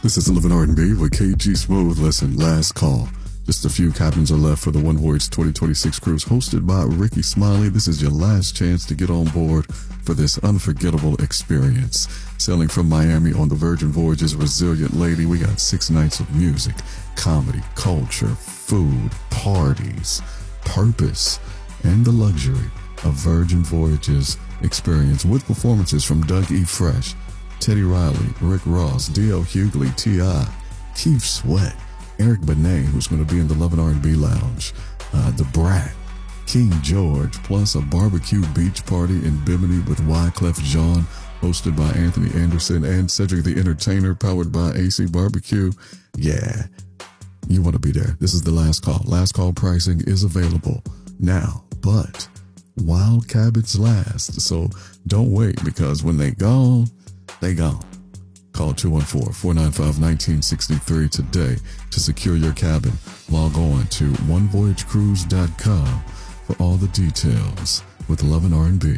This is 11 R&B with KG Smooth. Listen, last call. Just a few cabins are left for the One Voyage 2026 cruise hosted by Ricky Smiley. This is your last chance to get on board for this unforgettable experience. Sailing from Miami on the Virgin Voyage's Resilient Lady, we got 6 nights of music, comedy, culture, food, parties, purpose, and the luxury of Virgin Voyage's experience with performances from Doug E. Fresh, Teddy Riley, Rick Ross, D.L. Hughley, T.I., Keith Sweat, Eric Benet, who's going to be in the Love and R&B Lounge, The Brat, King George, plus a barbecue beach party in Bimini with Wyclef Jean, hosted by Anthony Anderson, and Cedric the Entertainer, powered by AC Barbecue. Yeah, you want to be there. This is the last call. Last call pricing is available now, but while cabins last. So don't wait, because when they gone, they gone. Call 214-495-1963 today to secure your cabin. Log on to onevoyagecruise.com for all the details with Love and R&B.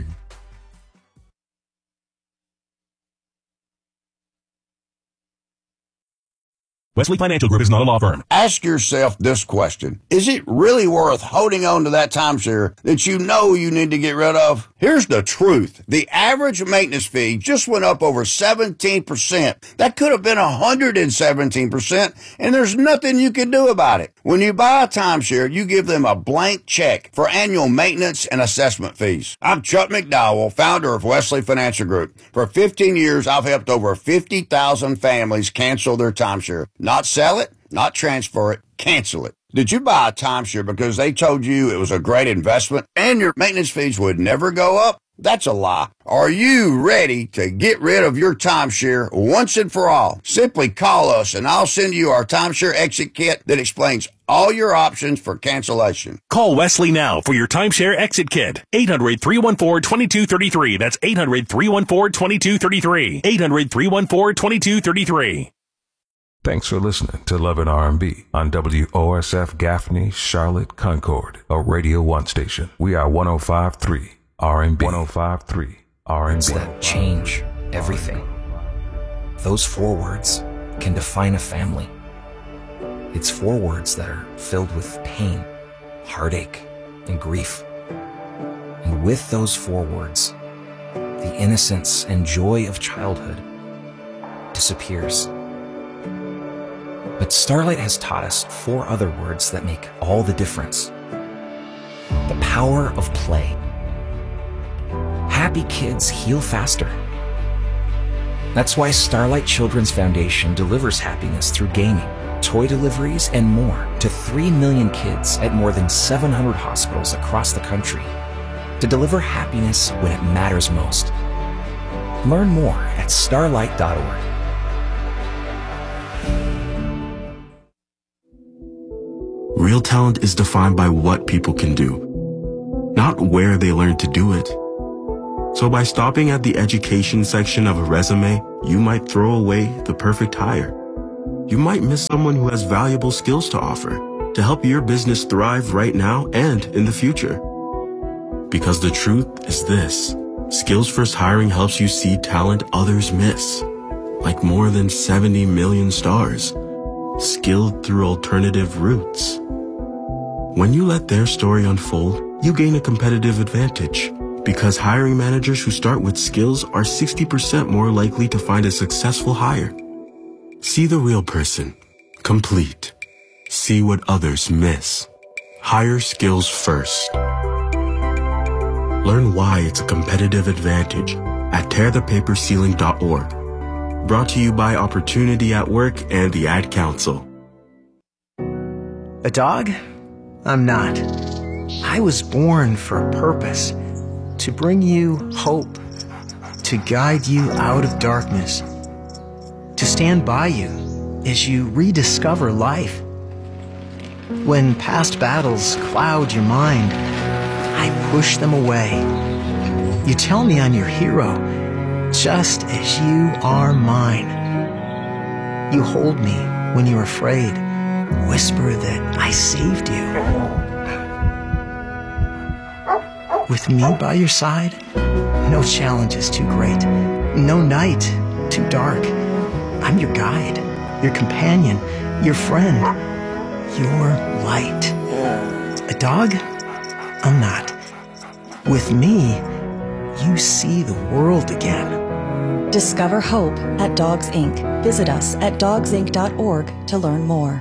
Wesley Financial Group is not a law firm. Ask yourself this question. Is it really worth holding on to that timeshare that you know you need to get rid of? Here's the truth. The average maintenance fee just went up over 17%. That could have been 117%, and there's nothing you can do about it. When you buy a timeshare, you give them a blank check for annual maintenance and assessment fees. I'm Chuck McDowell, founder of Wesley Financial Group. For 15 years, I've helped over 50,000 families cancel their timeshare. Not sell it, not transfer it, cancel it. Did you buy a timeshare because they told you it was a great investment and your maintenance fees would never go up? That's a lie. Are you ready to get rid of your timeshare once and for all? Simply call us and I'll send you our timeshare exit kit that explains all your options for cancellation. Call Wesley now for your timeshare exit kit. 800-314-2233. That's 800-314-2233. 800-314-2233. Thanks for listening to Love and R&B on WOSF Gaffney, Charlotte, Concord, a Radio 1 station. We are 105.3 R&B. 105.3 R&B. Words that change everything. Those 4 words can define a family. It's 4 words that are filled with pain, heartache, and grief. And with those 4 words, the innocence and joy of childhood disappears. But Starlight has taught us 4 other words that make all the difference. The power of play. Happy kids heal faster. That's why Starlight Children's Foundation delivers happiness through gaming, toy deliveries, and more to 3 million kids at more than 700 hospitals across the country to deliver happiness when it matters most. Learn more at starlight.org. Real talent is defined by what people can do, not where they learn to do it. So by stopping at the education section of a resume, you might throw away the perfect hire. You might miss someone who has valuable skills to offer to help your business thrive right now and in the future. Because the truth is this: Skills First Hiring helps you see talent others miss, like more than 70 million stars, skilled through alternative routes. When you let their story unfold, you gain a competitive advantage, because hiring managers who start with skills are 60% more likely to find a successful hire. See the real person, complete. See what others miss. Hire skills first. Learn why it's a competitive advantage at tearthepaperceiling.org. Brought to you by Opportunity at Work and the Ad Council. A dog? I'm not. I was born for a purpose, to bring you hope, to guide you out of darkness, to stand by you as you rediscover life. When past battles cloud your mind, I push them away. You tell me I'm your hero, just as you are mine. You hold me when you're afraid, whisper that I saved you. With me by your side, no challenge is too great, no night too dark. I'm your guide, your companion, your friend, your light. A dog? I'm not. With me, you see the world again. Discover hope at Dogs Inc. Visit us at dogsinc.org to learn more.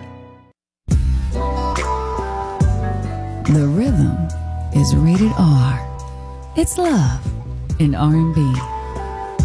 The Rhythm is rated R. It's love in R&B.